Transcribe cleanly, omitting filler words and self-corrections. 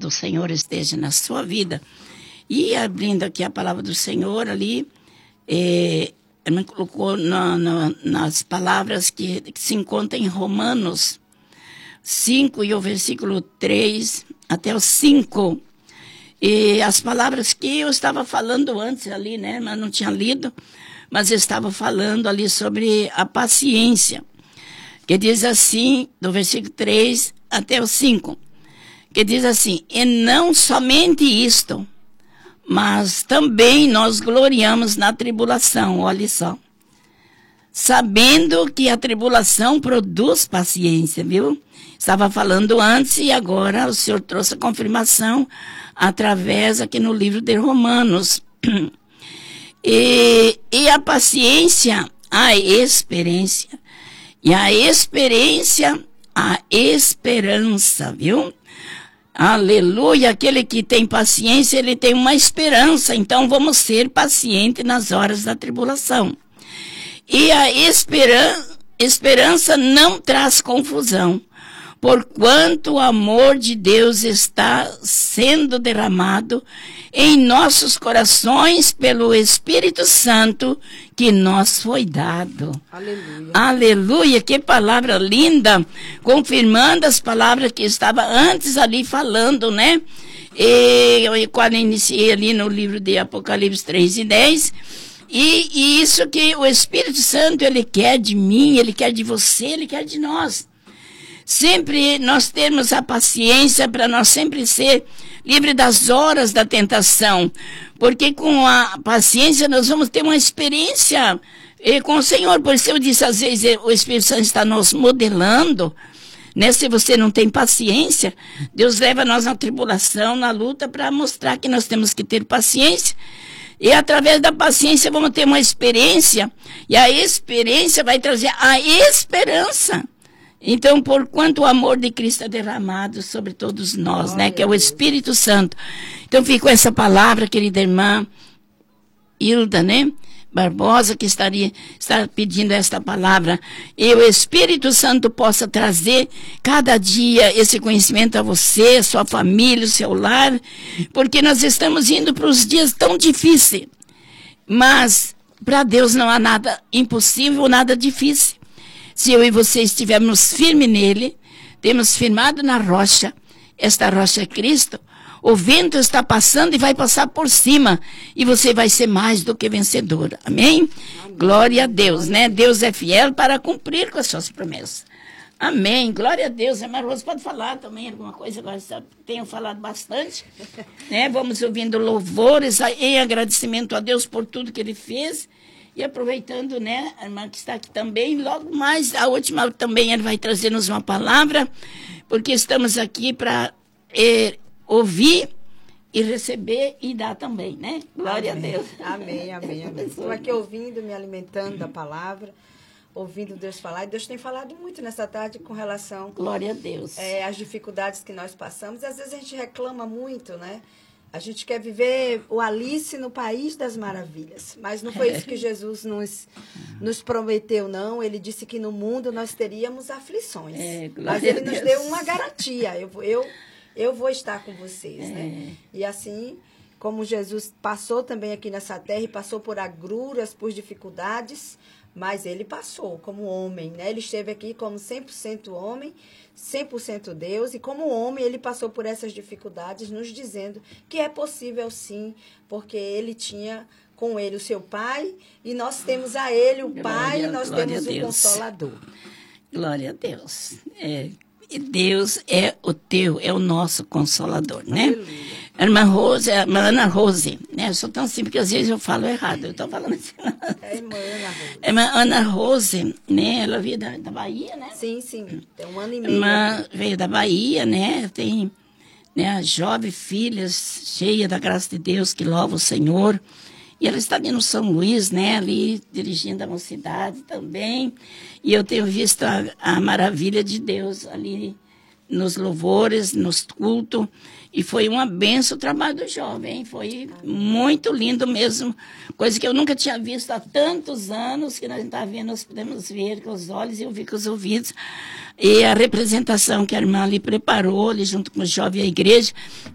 do Senhor esteja na sua vida. E abrindo aqui a palavra do Senhor ali, ele colocou nas palavras que se encontram em Romanos 5 e o versículo 3 até o 5. E as palavras que eu estava falando antes ali, né, mas não tinha lido, mas eu estava falando ali sobre a paciência, que diz assim, do versículo 3 até o 5, que diz assim: e não somente isto, mas também nós gloriamos na tribulação, olha só, sabendo que a tribulação produz paciência, viu? Estava falando antes e agora o Senhor trouxe a confirmação através aqui no livro de Romanos. E a paciência, a experiência. E a experiência, a esperança, viu? Aleluia, aquele que tem paciência, ele tem uma esperança. Então vamos ser pacientes nas horas da tribulação. E a esperança não traz confusão, porquanto o amor de Deus está sendo derramado em nossos corações pelo Espírito Santo que nos foi dado. Aleluia. Aleluia, que palavra linda, confirmando as palavras que estava antes ali falando, né? E quando iniciei ali no livro de Apocalipse 3 e 10, e isso que o Espírito Santo, ele quer de mim, ele quer de você, ele quer de nós. Sempre nós temos a paciência para nós sempre ser livre das horas da tentação, porque com a paciência nós vamos ter uma experiência com o Senhor. Por isso eu disse, às vezes o Espírito Santo está nos modelando, né? Se você não tem paciência, Deus leva nós na tribulação, na luta, para mostrar que nós temos que ter paciência. E através da paciência vamos ter uma experiência, e a experiência vai trazer a esperança. Então, porquanto o amor de Cristo é derramado sobre todos nós, né? Que é o Espírito Santo. Então, fica com essa palavra, querida irmã Hilda, né? Barbosa, que está pedindo esta palavra. E o Espírito Santo possa trazer cada dia esse conhecimento a você, a sua família, o seu lar, porque nós estamos indo para os dias tão difíceis. Mas, para Deus não há nada impossível, nada difícil. Se eu e você estivermos firmes nele, temos firmado na rocha, esta rocha é Cristo, o vento está passando e vai passar por cima, e você vai ser mais do que vencedora. Amém? Amém. Glória a Deus, né? Deus é fiel para cumprir com as suas promessas. Amém. Glória a Deus. Irmã Rosa, pode falar também alguma coisa? Agora tenho falado bastante, né? Vamos ouvindo louvores em agradecimento a Deus por tudo que ele fez. E aproveitando, né, a irmã que está aqui também, logo mais, a última também, ele vai trazer-nos uma palavra, porque estamos aqui para ouvir e receber e dar também, né? Glória amém. A Deus. Amém, amém, amém. Estou aqui ouvindo, me alimentando da palavra, ouvindo Deus falar, e Deus tem falado muito nessa tarde com relação... Glória a Deus. Às dificuldades que nós passamos, e às vezes a gente reclama muito, né? A gente quer viver o Alice no País das Maravilhas. Mas não foi isso que Jesus nos prometeu, não. Ele disse que no mundo nós teríamos aflições. Mas ele nos deu uma garantia. Eu vou estar com vocês, né? E assim, como Jesus passou também aqui nessa terra e passou por agruras, por dificuldades, mas ele passou como homem, né? Ele esteve aqui como 100% homem, 100% Deus, e como homem ele passou por essas dificuldades, nos dizendo que é possível sim, porque ele tinha com ele o seu Pai, e nós temos a ele o Pai, e nós temos o Consolador. Glória a Deus. Deus é o nosso Consolador, né? Aleluia. Irmã Rose, irmã Ana Rose, né? Eu sou tão simples que às vezes eu falo errado, eu estou falando assim. Irmã Ana Rose. Irmã Ana Rose, né? Ela veio da Bahia, né? Sim, tem 1 ano e meio. Irmã veio da Bahia, né? Tem, né, jovem filha cheia da graça de Deus, que louva o Senhor. E ela está ali no São Luís, né? Ali dirigindo a mocidade também. E eu tenho visto a maravilha de Deus ali nos louvores, nos cultos. E foi uma benção o trabalho do jovem, hein? Foi muito lindo mesmo. Coisa que eu nunca tinha visto há tantos anos, que nós estamos vendo, nós podemos ver com os olhos e ouvir com os ouvidos. E a representação que a irmã ali preparou, ali junto com o jovem e a igreja,